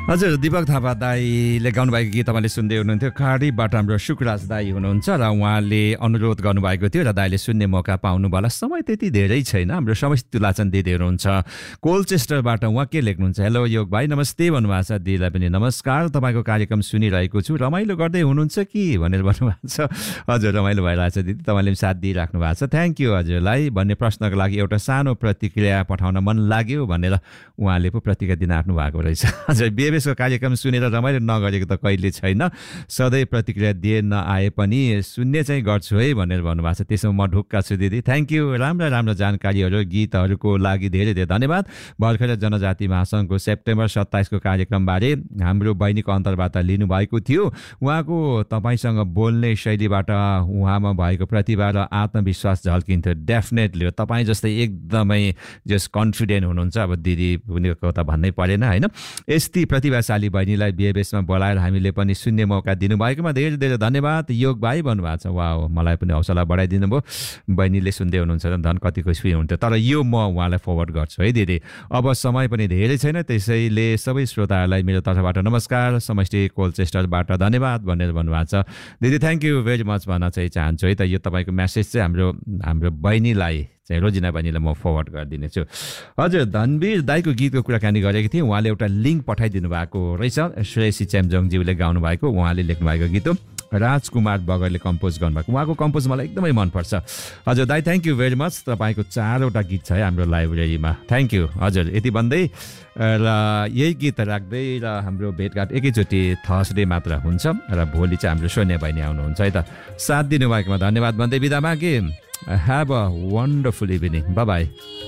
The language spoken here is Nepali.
हजुर दिपक थापा दाईले गाउनुभएको गीत तपाईँले सुन्दै हुनुहुन्थ्यो। खाडीबाट हाम्रो सुकराज दाई हुनुहुन्छ र उहाँले अनुरोध गर्नुभएको थियो र दाईले सुन्ने मौका पाउनु होला। समय त्यति धेरै छैन। हाम्रो समस्त तुलाचन दिदी हुनुहुन्छ कोलचेस्टरबाट। उहाँ के लेख्नुहुन्छ, हेलो योग भाइ नमस्ते भन्नुभएको छ। दिदीलाई पनि नमस्कार, तपाईँको कार्यक्रम सुनिरहेको छु, रमाइलो गर्दै हुनुहुन्छ कि भनेर भन्नुभएको छ। हजुर रमाइलो भइरहेछ दिदी, तपाईँले पनि साथ दिइराख्नु भएको छ, थ्याङ्क यू हजुरलाई। भन्ने प्रश्नको लागि एउटा सानो प्रतिक्रिया पठाउन मन लाग्यो भनेर उहाँले पो प्रतिक्रिया दिन आँट्नु भएको रहेछ। हजुर बेबेसको कार्यक्रम सुनेर रमाइलो नगरेको त कहिले छैन, सधैँ प्रतिक्रिया दिए नआए पनि सुन्ने चाहिँ गर्छु है भनेर भन्नुभएको छ। त्यसमा म ढुक्क छु दिदी, थ्याङ्क यू। राम्रो राम्रो जानकारीहरू गीतहरूको लागि धेरै धेरै धन्यवाद। भर्खर जनजाति महासङ्घको सेप्टेम्बर 27 को कार्यक्रमबारे हाम्रो बहिनीको अन्तर्वार्ता लिनुभएको थियो। उहाँको तपाईँसँग बोल्ने शैलीबाट उहाँमा भएको प्रतिभा र आत्मविश्वास झल्किन्थ्यो। डेफिनेटली तपाईँ जस्तै एकदमै जस कन्फिडेन्ट हुनुहुन्छ। अब दिदी उनीहरूको त भन्नै परेन होइन। यस्ती प्रतिभाशाली बहिनीलाई बिएबएसमा बोलाएर हामीले पनि सुन्ने मौका दिनुभएकोमा धेरै धेरै धन्यवाद योग भाइ भन्नुभएको छ। वाह, मलाई पनि हौसला बढाइदिनु भयो। बहिनीले सुन्दै हुनुहुन्छ र धन कति खुसी हुन्थ्यो। तर यो म उहाँलाई फरवर्ड गर्छु है दिदी। अब समय पनि धेरै छैन, त्यसैले सबै श्रोताहरूलाई मेरो तर्फबाट नमस्कार, समष्टि कोलचेस्टरबाट धन्यवाद भनेर भन्नुभएको छ। दिदी थ्याङ्क यू भेरी मच भन्न चाहिँ चाहन्छु है। त यो तपाईँको म्यासेज चाहिँ हाम्रो बहिनीलाई चाहिँ रोजिना बहिनीलाई म फरवर्ड गरिदिनेछु। हजुर धनवीर दाईको गीतको कुराकानी गरेको थिएँ। उहाँले एउटा लिङ्क पठाइदिनु भएको रहेछ। श्रेयसी चेम्जोङज्यूले गाउनु भएको, उहाँले लेख्नु भएको गीत हो। राजकुमार बगरले कम्पोज गर्नुभएको, उहाँको कम्पोज मलाई एकदमै मनपर्छ। हजुर दाई थ्याङ्क यू भेरी मच। तपाईँको 4वटा गीत छ है हाम्रो लाइब्रेरीमा, थ्याङ्क यू। हजुर यति भन्दै र यही गीत राख्दै र हाम्रो भेटघाट एकैचोटि थर्सडे मात्र हुन्छ र भोलि चाहिँ हाम्रो सोनिया बहिनी आउनुहुन्छ है त। साथ दिनुभएकोमा धन्यवाद भन्दै बिदा मागे। Have a wonderful evening. Bye-bye.